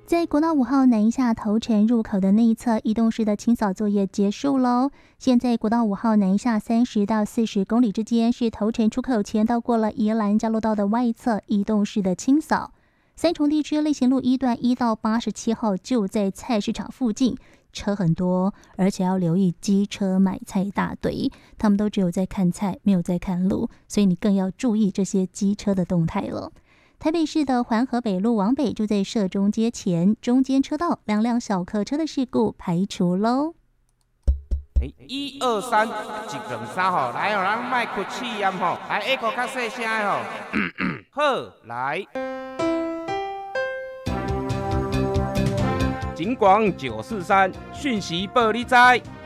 在国道5号南一下头城入口的内侧，移动式的清扫作业结束喽。现在国道5号南一下30到40公里之间是头城出口前到过了宜兰交流道的外侧移动式的清扫。三重地区类行路1段1到87号就在菜市场附近，车很多，而且要留意机车买菜大堆，他们都只有在看菜，没有在看路，所以你更要注意这些机车的动态了。台北市的环河北路往北就在社中街前，中间车道2辆小客车的事故排除喽。 1、2、3，1、2、3吼，来哦，咱卖哭气音吼，来下口较细声的吼。好，来。警广943，讯息报你知。